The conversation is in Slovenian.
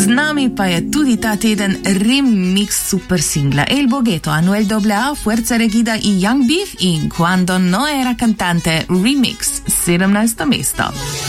nami pa je tudi ta teden remix super singla El Bogueto, Anuel AA, Fuerza Regida in Young Beef in Cuando no era cantante remix, 17. mesto.